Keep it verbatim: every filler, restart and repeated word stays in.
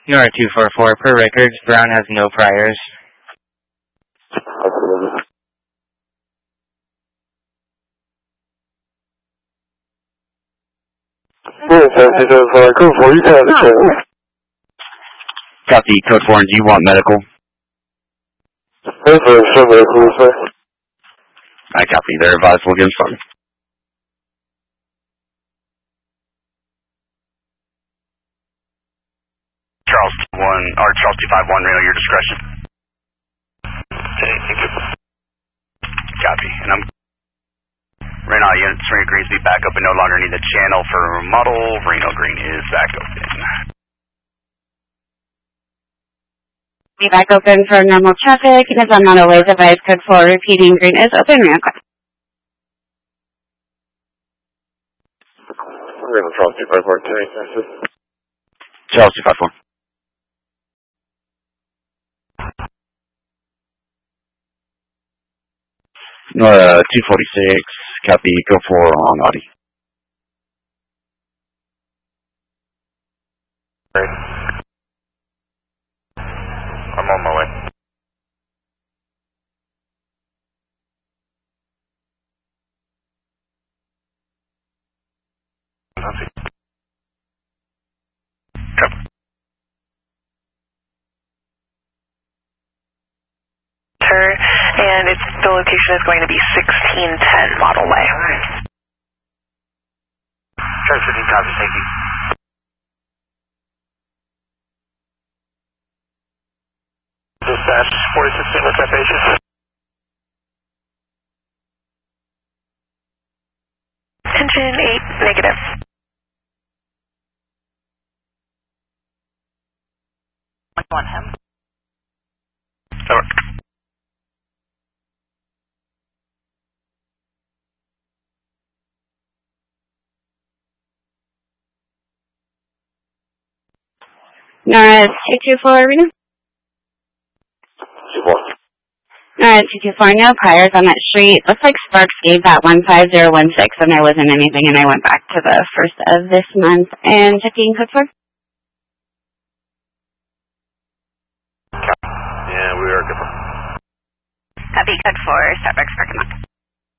Nora two four four, per records, Brown has no priors. Copy, code four, and do you want medical? I copy, they're advised, we'll get started. Charles one, or Charles two five one, Reno, your discretion. Okay, thank you. Copy, and I'm Reno unit three agrees to be back up and no longer need the channel for model. Reno Green is back open. Be back open for normal traffic, and as I'm not always advised, code four repeating green is open. Reno copy. Reno Charles two five four, Charles two five four. Nora two forty-six, copy, go for on Audi. I'm on my way. Copy. Copy. And it's, the location is going to be sixteen ten Model Way. Charles fifteen, copy, thank you. Dispatch forty-six, what's that patient? Engine eight, negative. On him. Over. Nora two two four, Reno. two four. Nora two two four, no priors on that street. Looks like Sparks gave that one five zero one six and there wasn't anything, and I went back to the first of this month. And checking code four. Yeah, we are good. Copy code four, Starbucks parking lot.